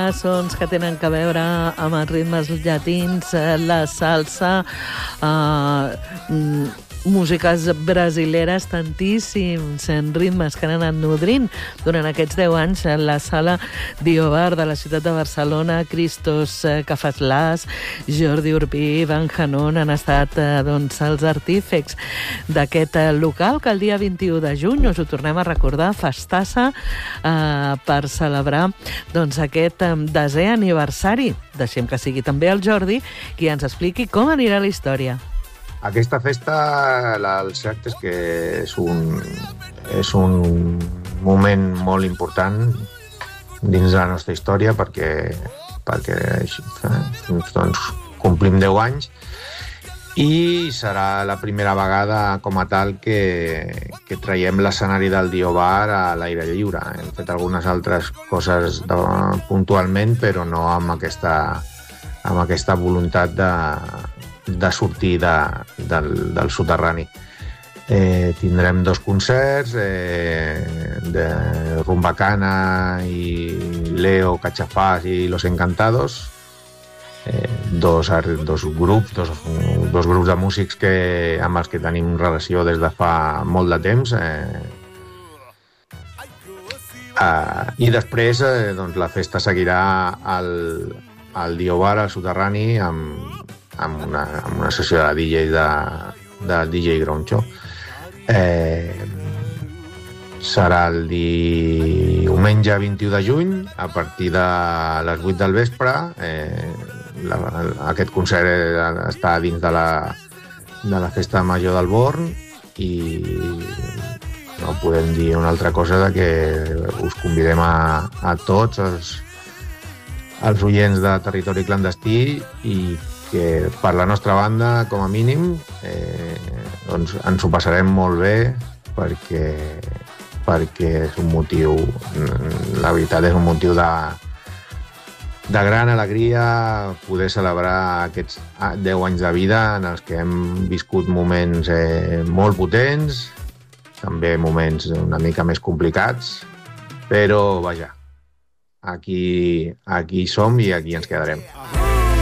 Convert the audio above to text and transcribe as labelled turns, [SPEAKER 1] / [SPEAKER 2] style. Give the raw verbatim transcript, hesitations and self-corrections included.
[SPEAKER 1] sons que tenen que veure amb els ritmes llatins, la salsa, eh, músiques brasileres, tantíssims ritmes que han anat nodrint durant aquests deu anys a la sala Diobar de la ciutat de Barcelona. Cristos Cafaslàs, Jordi Urbí, Van Hanon han estat eh, doncs, els artífecs d'aquest local que el dia vint-i-u de juny, us ho tornem a recordar, festassa eh, per celebrar doncs, aquest eh, desè aniversari. Deixem que sigui també el Jordi qui ens expliqui com anirà la història.
[SPEAKER 2] Aquesta festa, la, el cert és que és un, és un moment molt important dins de la nostra història perquè, perquè doncs, complim deu anys i serà la primera vegada com a tal que, que traiem l'escenari del Diobar a l'aire lliure. Hem fet algunes altres coses de, puntualment, però no amb aquesta, amb aquesta voluntat de de sortir de, del, del soterrani. Eh, tindrem dos concerts, eh, de Rumbacana i Leo Cachafaz i Los Encantados, eh, dos, dos grups, dos, dos grups de músics que, amb els que tenim relació des de fa molt de temps. Eh, eh, I després eh, doncs, la festa seguirà al, al Diobar, al soterrani, amb amb una, amb una sessió de D J de, de D J Groncho. Eh, serà el diumenge vint-i-u de juny a partir de les vuit del vespre. Eh, la, aquest concert està dins de la, de la festa major del Born i no podem dir una altra cosa de que us convidem a, a tots els, els oients de Territori Clandestí i que per la nostra banda, com a mínim, eh, doncs ens ho passarem molt bé perquè, perquè és un motiu, la veritat és un motiu de, de gran alegria poder celebrar aquests deu anys de vida en els que hem viscut moments eh, molt potents, també moments una mica més complicats, però vaja, aquí, aquí som i aquí ens quedarem.